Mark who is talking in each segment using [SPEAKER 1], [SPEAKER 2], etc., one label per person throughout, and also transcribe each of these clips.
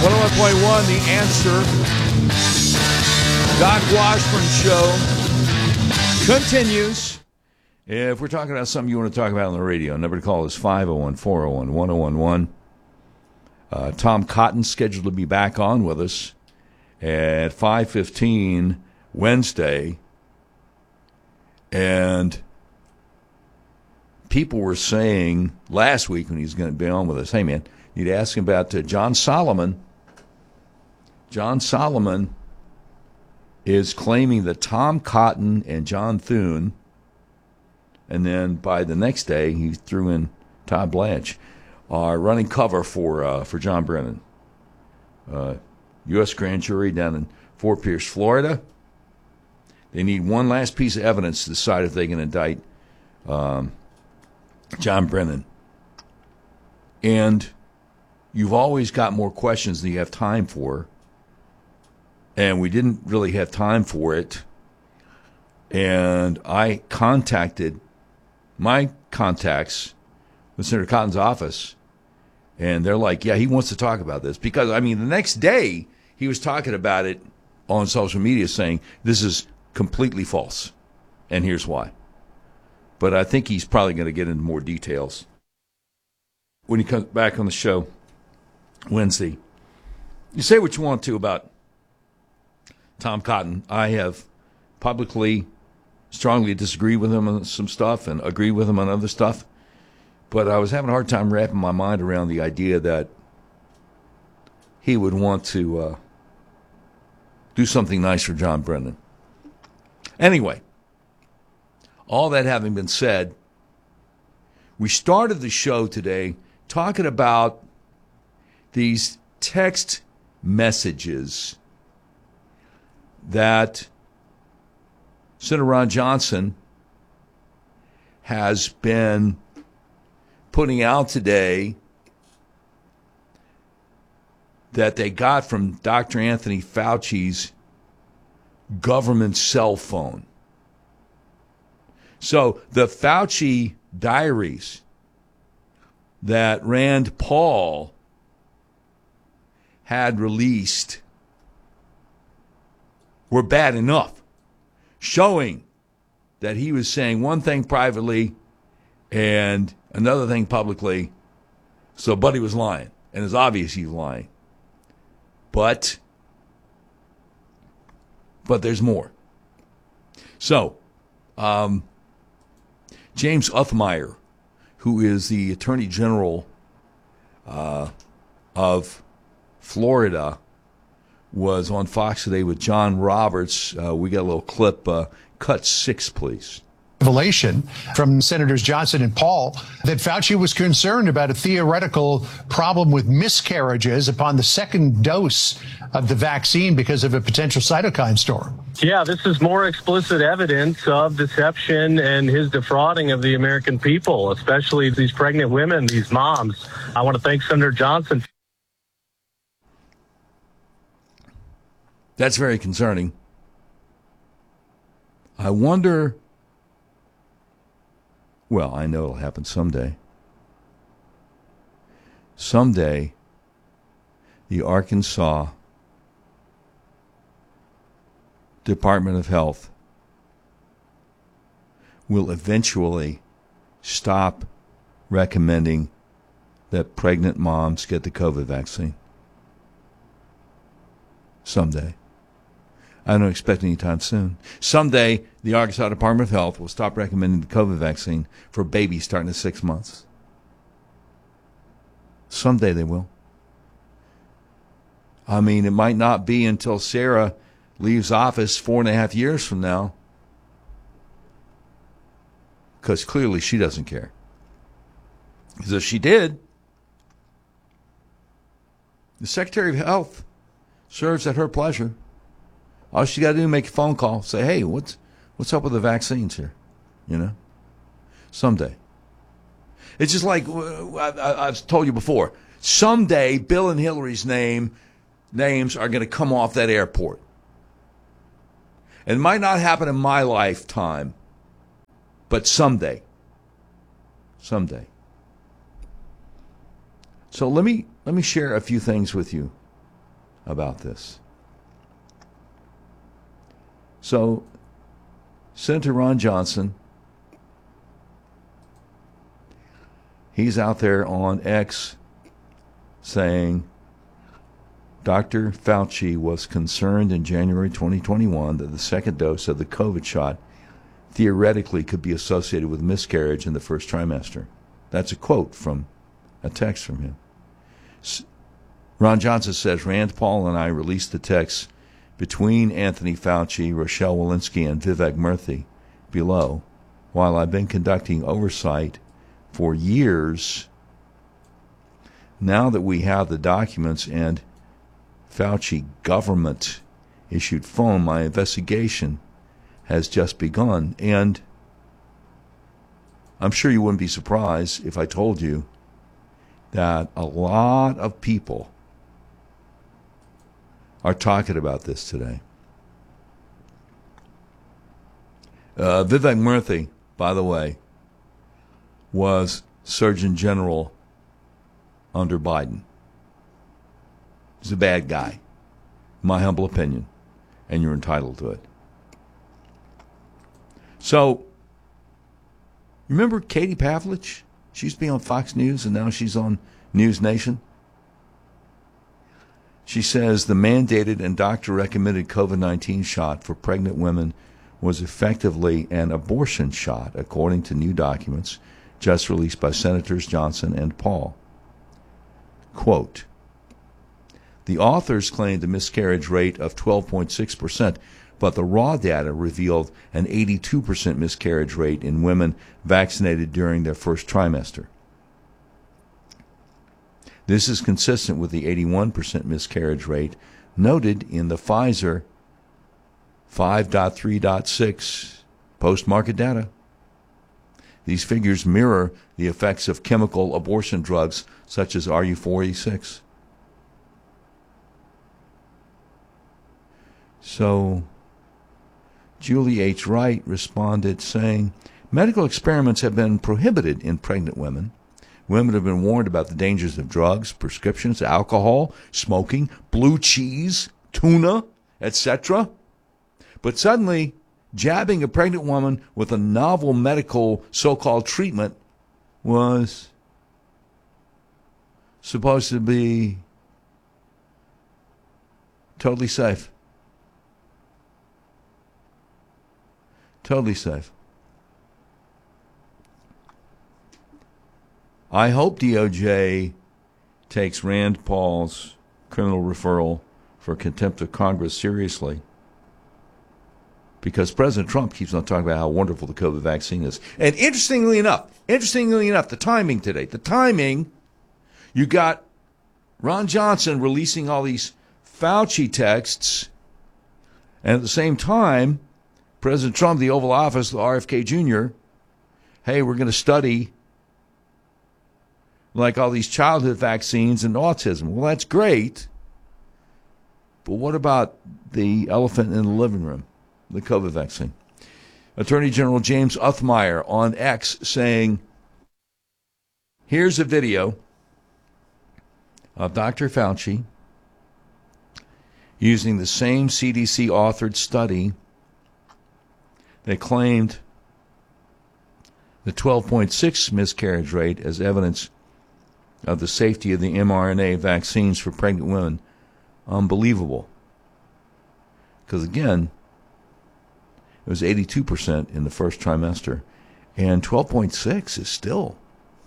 [SPEAKER 1] 101.1, The Answer. Doc Washburn Show continues. If we're talking about something you want to talk about on the radio, number to call is 501-401-1011. Tom Cotton's scheduled to be back on with us at 5:15 Wednesday. And people were saying last week when he was going to be on with us, hey, man, you'd ask him about John Solomon. John Solomon is claiming that Tom Cotton and John Thune, and then by the next day he threw in Todd Blanche, are running cover for John Brennan. U.S. grand jury down in Fort Pierce, Florida. They need one last piece of evidence to decide if they can indict John Brennan. And you've always got more questions than you have time for. And we didn't really have time for it. And I contacted my contacts with Senator Cotton's office, and they're like, yeah, he wants to talk about this. Because, I mean, the next day he was talking about it on social media saying this is completely false, and here's why. But I think he's probably going to get into more details when he comes back on the show Wednesday. You say what you want to about Tom Cotton. I have publicly strongly disagreed with him on some stuff and agreed with him on other stuff. But I was having a hard time wrapping my mind around the idea that he would want to do something nice for John Brennan. Anyway, all that having been said, we started the show today talking about these text messages that Senator Ron Johnson has been putting out today that they got from Dr. Anthony Fauci's government cell phone. So the Fauci diaries that Rand Paul had released were bad enough, showing that he was saying one thing privately and another thing publicly. So Buddy was lying, and it's obvious he's lying. But there's more. So, James Uthmeier, who is the Attorney General of Florida, was on Fox today with John Roberts. We got a little clip. Cut 6, please.
[SPEAKER 2] Revelation from Senators Johnson and Paul that Fauci was concerned about a theoretical problem with miscarriages upon the second dose of the vaccine because of a potential cytokine storm.
[SPEAKER 3] Yeah, this is more explicit evidence of deception and his defrauding of the American people, especially these pregnant women, these moms. I want to thank Senator Johnson.
[SPEAKER 1] That's very concerning. I wonder, well, I know it'll happen someday. Someday, the Arkansas Department of Health will eventually stop recommending that pregnant moms get the COVID vaccine. Someday. I don't expect any time soon. Someday, the Arkansas Department of Health will stop recommending the COVID vaccine for babies starting at 6 months. Someday they will. I mean, it might not be until Sarah leaves office 4.5 years from now, because clearly she doesn't care. Because if she did, the Secretary of Health serves at her pleasure. All she got to do is make a phone call, say, hey, what's up with the vaccines here? You know? Someday. It's just like I've told you before. Someday, Bill and Hillary's names are going to come off that airport. It might not happen in my lifetime, but someday. Someday. So let me share a few things with you about this. So, Senator Ron Johnson, he's out there on X saying Dr. Fauci was concerned in January 2021 that the second dose of the COVID shot theoretically could be associated with miscarriage in the first trimester. That's a quote from a text from him. Ron Johnson says, Rand Paul and I released the text between Anthony Fauci, Rochelle Walensky, and Vivek Murthy below. While I've been conducting oversight for years, now that we have the documents and Fauci government issued phone, my investigation has just begun. And I'm sure you wouldn't be surprised if I told you that a lot of people are talking about this today. Vivek Murthy, by the way, was Surgeon General under Biden. He's a bad guy, my humble opinion, and you're entitled to it. So, remember Katie Pavlich? She used to be on Fox News, and now she's on News Nation. She says the mandated and doctor-recommended COVID-19 shot for pregnant women was effectively an abortion shot, according to new documents just released by Senators Johnson and Paul. Quote, the authors claimed a miscarriage rate of 12.6%, but the raw data revealed an 82% miscarriage rate in women vaccinated during their first trimester. This is consistent with the 81% miscarriage rate noted in the Pfizer 5.3.6 post-market data. These figures mirror the effects of chemical abortion drugs such as RU486. So, Julie H. Wright responded saying, medical experiments have been prohibited in pregnant women. Women have been warned about the dangers of drugs, prescriptions, alcohol, smoking, blue cheese, tuna, etc. But suddenly, jabbing a pregnant woman with a novel medical so-called treatment was supposed to be totally safe. Totally safe. I hope DOJ takes Rand Paul's criminal referral for contempt of Congress seriously, because President Trump keeps on talking about how wonderful the COVID vaccine is. And interestingly enough, the timing today, you got Ron Johnson releasing all these Fauci texts, and at the same time, President Trump, the Oval Office, the RFK Jr., hey, we're going to study like all these childhood vaccines and autism. Well, that's great. But what about the elephant in the living room, the COVID vaccine? Attorney General James Othmeier on X saying, here's a video of Dr. Fauci using the same CDC-authored study that claimed the 12.6 miscarriage rate as evidence of the safety of the mRNA vaccines for pregnant women. Unbelievable. Because again, it was 82% in the first trimester, and 12.6 is still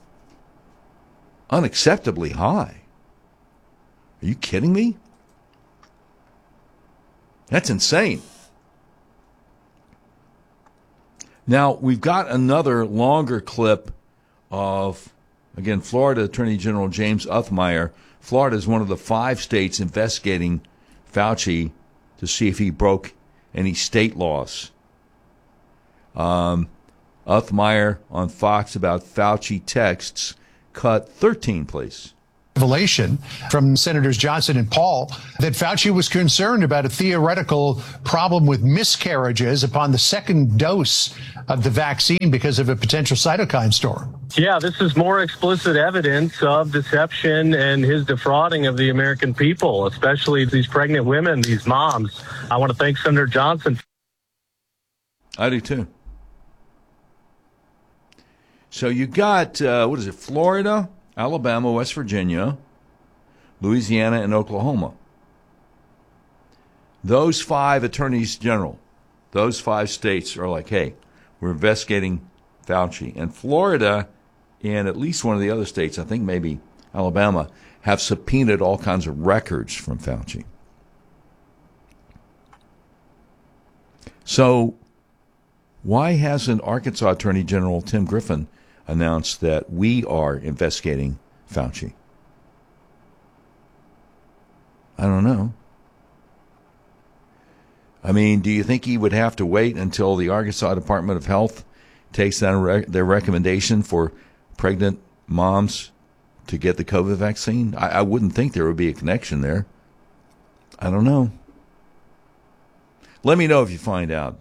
[SPEAKER 1] unacceptably high. Are you kidding me? That's insane. Now, we've got another longer clip of, again, Florida Attorney General James Othmeier. Florida is one of the 5 states investigating Fauci to see if he broke any state laws. Othmeier on Fox about Fauci texts. Cut 13, please.
[SPEAKER 2] revelation from Senators Johnson and Paul that Fauci was concerned about a theoretical problem with miscarriages upon the second dose of the vaccine because of a potential cytokine storm.
[SPEAKER 3] Yeah, this is more explicit evidence of deception and his defrauding of the American people, especially these pregnant women, these moms. I want to thank Senator Johnson.
[SPEAKER 1] I do too. So you got, Florida, Alabama, West Virginia, Louisiana, and Oklahoma. Those 5 attorneys general, those 5 states are like, hey, we're investigating Fauci. And Florida and at least one of the other states, I think maybe Alabama, have subpoenaed all kinds of records from Fauci. So why hasn't Arkansas Attorney General Tim Griffin announced that we are investigating Fauci? I don't know. I mean, do you think he would have to wait until the Arkansas Department of Health takes down their recommendation for pregnant moms to get the COVID vaccine? I wouldn't think there would be a connection there. I don't know. Let me know if you find out.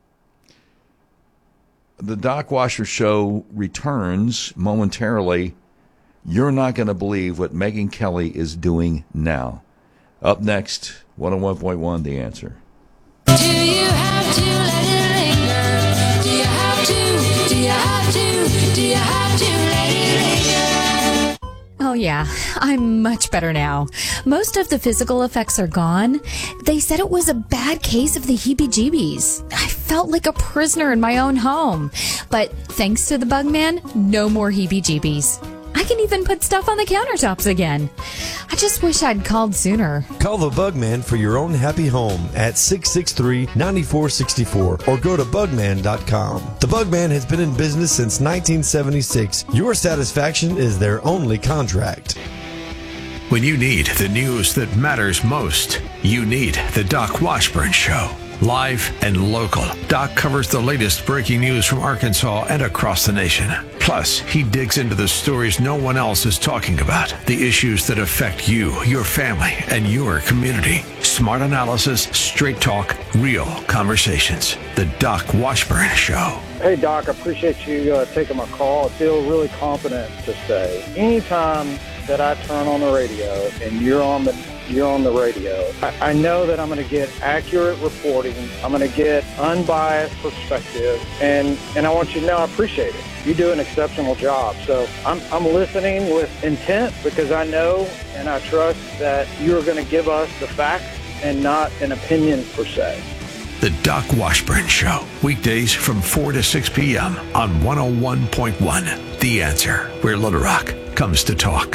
[SPEAKER 1] The Doc Washer Show returns momentarily. You're not going to believe what Megyn Kelly is doing now. Up next, 101.1 The Answer.
[SPEAKER 4] Do you have to let it linger? Do you have to? Do you have to? Do you have to let it linger?
[SPEAKER 5] Oh, yeah, I'm much better now. Most of the physical effects are gone. They said it was a bad case of the heebie-jeebies. I felt like a prisoner in my own home. But thanks to the bug man, no more heebie-jeebies. I can even put stuff on the countertops again. I just wish I'd called sooner.
[SPEAKER 6] Call the Bugman for your own happy home at 663-9464 or go to bugman.com. The Bugman has been in business since 1976. Your satisfaction is their only contract.
[SPEAKER 7] When you need the news that matters most, you need the Doc Washburn Show. Live and local, Doc covers the latest breaking news from Arkansas and across the nation. Plus, he digs into the stories no one else is talking about, the issues that affect you, your family, and your community. Smart analysis, straight talk, real conversations. The Doc Washburn Show.
[SPEAKER 8] Hey, Doc, I appreciate you taking my call. I feel really confident to say anytime that I turn on the radio and you're on the radio, I know that I'm going to get accurate reporting. I'm going to get unbiased perspective, and I want you to know I appreciate it. You do an exceptional job. So I'm listening with intent because I know and I trust that you're going to give us the facts and not an opinion per se.
[SPEAKER 7] The Doc Washburn Show, weekdays from 4 to 6 p.m. on 101.1 The Answer, where Little Rock comes to talk.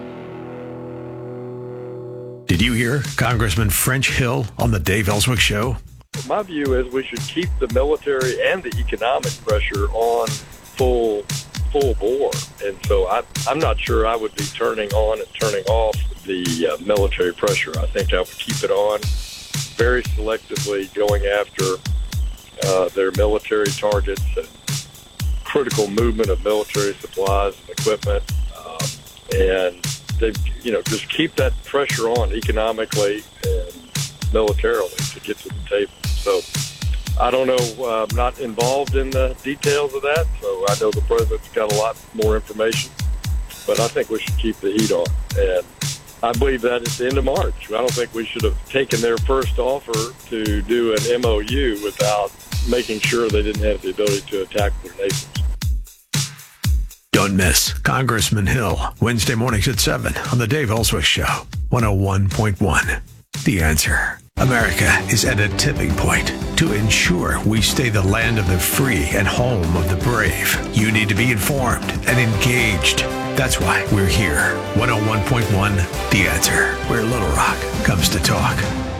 [SPEAKER 7] Did you hear Congressman French Hill on the Dave Ellswick Show?
[SPEAKER 9] My view is we should keep the military and the economic pressure on full bore. And so I'm not sure I would be turning on and turning off the military pressure. I think I would keep it on very selectively, going after their military targets and critical movement of military supplies and equipment. And they, just keep that pressure on economically and militarily to get to the table. So I don't know. I'm not involved in the details of that, so I know the president's got a lot more information. But I think we should keep the heat on. And I believe that at the end of March. I don't think we should have taken their first offer to do an MOU without making sure they didn't have the ability to attack their neighbors.
[SPEAKER 7] Don't miss Congressman Hill, Wednesday mornings at 7 on the Dave Ellswick Show, 101.1. The Answer. America is at a tipping point. To ensure we stay the land of the free and home of the brave, you need to be informed and engaged. That's why we're here. 101.1 The Answer, where Little Rock comes to talk.